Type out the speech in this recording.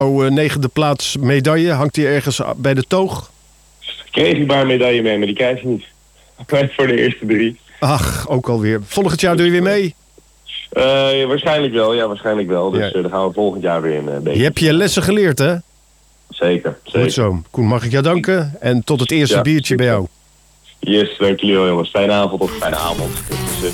negende plaats medaille. Hangt die ergens bij de toog? Kreeg ik maar een medaille mee, maar die krijg je niet. Voor de eerste 3. Ach, ook alweer. Volgend jaar doe je weer mee? Waarschijnlijk wel. Dus dan gaan we volgend jaar weer een beetje. Je hebt je lessen geleerd, hè? Zeker. Goed zo. Koen, mag ik jou danken? En tot het eerste biertje bij jou. Yes, dank jullie wel, jongens. Fijne avond of fijne avond.